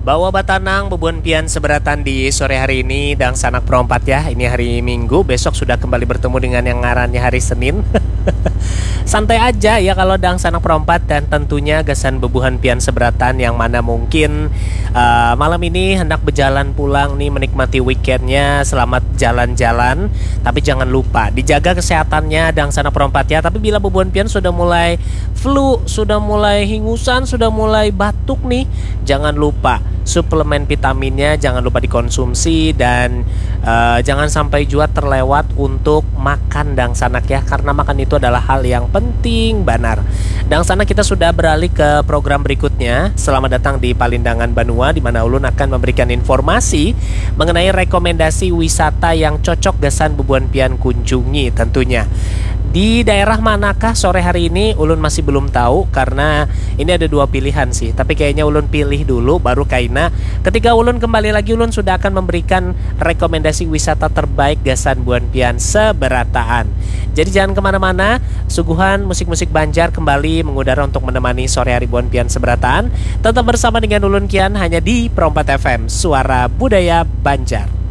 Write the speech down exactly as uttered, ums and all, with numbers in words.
Bawa batanang bebuan pian seberatan di sore hari ini dan sanak perompat ya. Ini hari Minggu, besok sudah kembali bertemu dengan yang ngarannya hari Senin. Santai aja ya kalau dang sanak perompat, dan tentunya gasan bebuhan pian seberatan yang mana mungkin uh, malam ini hendak berjalan pulang nih menikmati weekendnya. Selamat jalan-jalan, tapi jangan lupa dijaga kesehatannya dang sanak perompat ya. Tapi bila bebuhan pian sudah mulai flu, sudah mulai hingusan, sudah mulai batuk nih, jangan lupa suplemen vitaminnya jangan lupa dikonsumsi, dan uh, jangan sampai juga terlewat untuk makan dang sanak ya, karena makan itu adalah hal yang penting banar. Dang sanak, kita sudah beralih ke program berikutnya. Selamat datang di Palindangan Banua, di mana ulun akan memberikan informasi mengenai rekomendasi wisata yang cocok gasan bebuan pian kunjungi tentunya. Di daerah manakah sore hari ini ulun masih belum tahu, karena ini ada dua pilihan sih. Tapi kayaknya ulun pilih dulu baru kaina. Ketika ulun kembali lagi, ulun sudah akan memberikan rekomendasi wisata terbaik gasan buan pian seberataan. Jadi jangan kemana-mana. Suguhan musik-musik Banjar kembali mengudara untuk menemani sore hari buan pian seberataan. Tetap bersama dengan ulun kian hanya di Perompat F M, Suara Budaya Banjar.